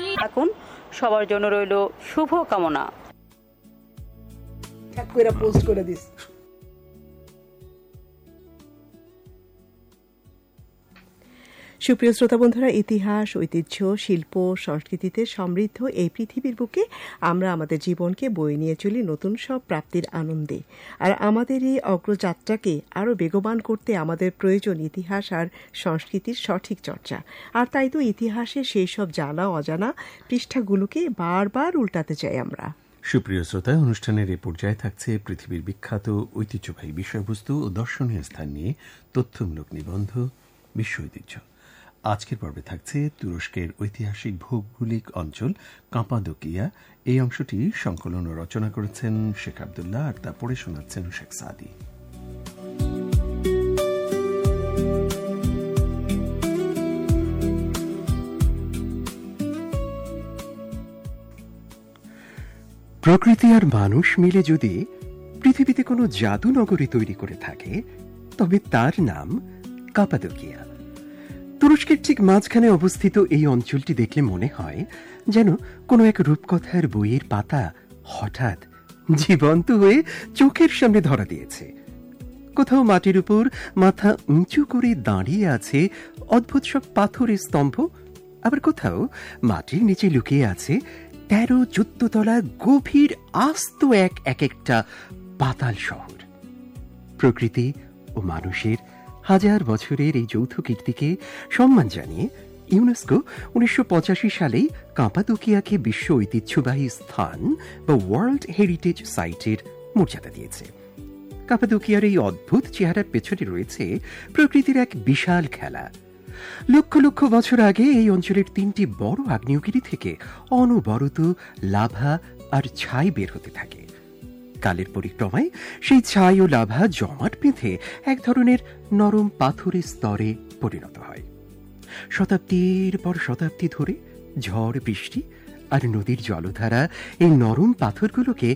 থাকুন, সবার জন্য রইল শুভ কামনা। পোস্ট করে দিস। সুপ্রিয় শ্রোতা বন্ধুরা, ইতিহাস, ঐতিহ্য, শিল্প, সংস্কৃতিতে সমৃদ্ধ এই পৃথিবীর বুকে আমরা আমাদের জীবনকে বয়ে নিয়ে চলি নতুন সব প্রাপ্তির আনন্দে। আর আমাদের এই অগ্রযাত্রাকে আরও বেগবান করতে আমাদের প্রয়োজন ইতিহাস আর সংস্কৃতির সঠিক চর্চা। আর তাই তো ইতিহাসে সেই সব জানা অজানা পৃষ্ঠাগুলোকে বারবার উল্টাতে চাই আমরা। সুপ্রিয় শ্রোতা, অনুষ্ঠানের এ পর্যায়ে থাকছে পৃথিবীর বিখ্যাত ঐতিহ্যবাহী বিষয়বস্তু ও দর্শনীয় স্থান নিয়ে তথ্যমূলক নিবন্ধ বিশ্ব ঐতিহ্য। আজকের পর্বে থাকছে তুরস্কের ঐতিহাসিক ভৌগোলিক অঞ্চল কাপাদোকিয়া। এই অংশটি সংকলন ও রচনা করেছেন শেখ আবদুল্লাহ, আর তা পড়ে শোনাচ্ছেন শেখ সাদি। প্রকৃতি আর মানুষ মিলে যদি পৃথিবীতে কোনো জাদুনগরী তৈরি করে থাকে, তবে তার নাম কাপাদোকিয়া। তুরস্কের ঠিক মাঝখানে অবস্থিত এই অঞ্চলটি দেখলে মনে হয় যেন কোনো এক রূপকথার বইয়ের পাতা হঠাৎ জীবন্ত হয়ে চোখের সামনে ধরা দিয়েছে। কোথাও মাটির উপর মাথা উঁচু করে দাঁড়িয়ে আছে অদ্ভুত সব পাথরের স্তম্ভ, আবার কোথাও মাটির নিচে লুকিয়ে আছে 13-14 তলা গভীর আস্ত এক একটা পাতাল শহর। প্রকৃতি ও মানুষের হাজার বছরের এই যৌথ কীর্তিকে সম্মান জানিয়ে ইউনেস্কো 1985 সালেই কাপাদোকিয়াকে বিশ্ব ঐতিহ্যবাহী স্থান বা ওয়ার্ল্ড হেরিটেজ সাইটের মর্যাদা দিয়েছে। কাপাদোকিয়ার এই অদ্ভুত চেহারার পেছনে রয়েছে প্রকৃতির এক বিশাল খেলা। লক্ষ লক্ষ বছর আগে এই অঞ্চলের 3টি বড় আগ্নেয়গিরি থেকে অনবরত লাভা আর ছাই বের হতে থাকে। কালের পরিক্রমায় সেই ছাই ও লাভা জমাট বেঁধে এক ধরনের নরম পাথরের স্তরে পরিণত হয়। শতাব্দীর পর শতাব্দী ধরে ঝড়, বৃষ্টি আর নদীর জলধারা এই নরম পাথরগুলোকে